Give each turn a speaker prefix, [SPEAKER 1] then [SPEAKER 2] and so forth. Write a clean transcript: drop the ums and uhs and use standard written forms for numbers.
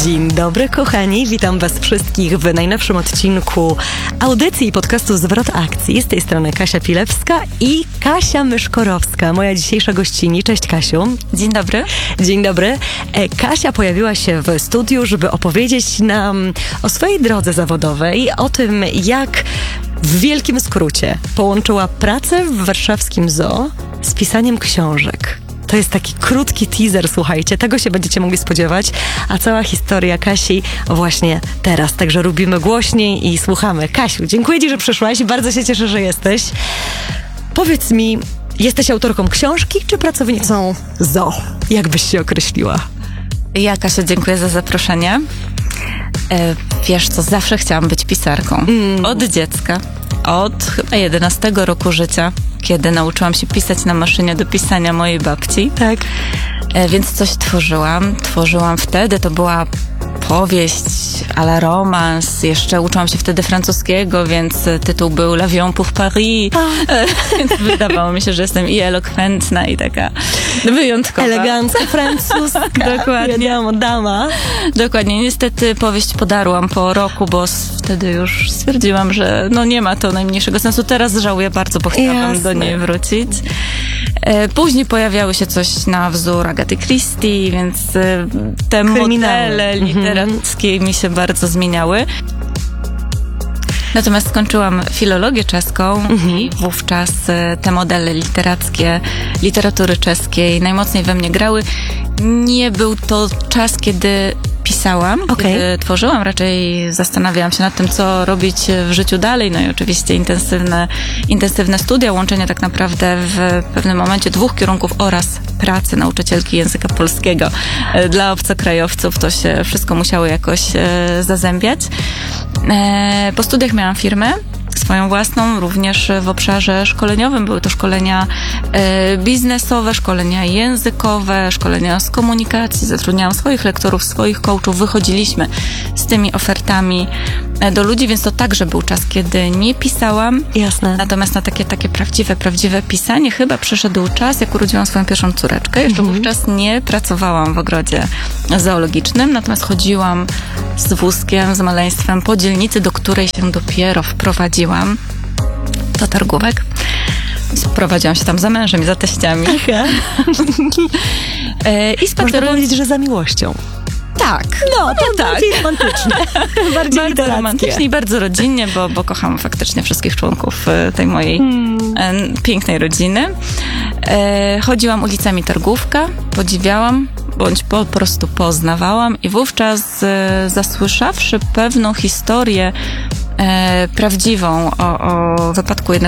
[SPEAKER 1] Dzień dobry, kochani. Witam was wszystkich w najnowszym odcinku audycji i podcastu Zwrot Akcji. Z tej strony Kasia Pilewska i Kasia Myszkorowska, moja dzisiejsza gościni. Cześć, Kasiu.
[SPEAKER 2] Dzień dobry.
[SPEAKER 1] Dzień dobry. Kasia pojawiła się w studiu, żeby opowiedzieć nam o swojej drodze zawodowej, o tym, jak w wielkim skrócie połączyła pracę w warszawskim zoo z pisaniem książek. To jest taki krótki teaser, słuchajcie, tego się będziecie mogli spodziewać, a cała historia Kasi właśnie teraz, także robimy głośniej i słuchamy. Kasiu, dziękuję ci, że przyszłaś, bardzo się cieszę, że jesteś. Powiedz mi, jesteś autorką książki czy pracownicą zoo? Jak byś się określiła?
[SPEAKER 2] Ja, Kasia, dziękuję za zaproszenie. Wiesz co, zawsze chciałam być pisarką. Od dziecka. Od chyba 11 roku życia, kiedy nauczyłam się pisać na maszynie do pisania mojej babci.
[SPEAKER 1] Tak.
[SPEAKER 2] Więc coś tworzyłam. Tworzyłam wtedy, to była powieść a la romans. Jeszcze uczyłam się wtedy francuskiego, więc tytuł był L'avion pour Paris. Więc wydawało mi się, że jestem i elokwentna, i taka wyjątkowa.
[SPEAKER 1] Elegancka, francuska.
[SPEAKER 2] Dokładnie.
[SPEAKER 1] Wiadomo, dama.
[SPEAKER 2] Dokładnie. Niestety powieść podarłam po roku, bo wtedy już stwierdziłam, że no nie ma to najmniejszego sensu. Teraz żałuję bardzo, bo chciałam do niej wrócić. Później pojawiały się coś na wzór Agaty Christie, więc te modele literackie mi się bardzo zmieniały. Natomiast skończyłam filologię czeską i wówczas te modele literackie, literatury czeskiej najmocniej we mnie grały. Nie był to czas, kiedy pisałam, kiedy tworzyłam, raczej zastanawiałam się nad tym, co robić w życiu dalej, no i oczywiście intensywne studia, łączenie tak naprawdę w pewnym momencie 2 kierunków oraz pracy nauczycielki języka polskiego dla obcokrajowców. To się wszystko musiało jakoś zazębiać. Po studiach miałam firmę swoją własną, również w obszarze szkoleniowym. Były to szkolenia biznesowe, szkolenia językowe, szkolenia z komunikacji. Zatrudniałam swoich lektorów, swoich coachów. Wychodziliśmy z tymi ofertami do ludzi, więc to także był czas, kiedy nie pisałam.
[SPEAKER 1] Jasne.
[SPEAKER 2] Natomiast na takie prawdziwe pisanie chyba przyszedł czas, jak urodziłam swoją pierwszą córeczkę. Jeszcze wówczas nie pracowałam w ogrodzie zoologicznym, natomiast chodziłam z wózkiem, z maleństwem po dzielnicy, do której się dopiero wprowadziłam, do targówek. Prowadziłam się tam za mężem i za teściami. I
[SPEAKER 1] można powiedzieć, że za miłością.
[SPEAKER 2] Tak.
[SPEAKER 1] No, to tak. Bardziej romantycznie.
[SPEAKER 2] Bardzo romantycznie i bardzo rodzinnie, bo kocham faktycznie wszystkich członków tej mojej pięknej rodziny. Chodziłam ulicami Targówka, podziwiałam, bądź po prostu poznawałam i wówczas zasłyszawszy pewną historię prawdziwą o wypadku jednego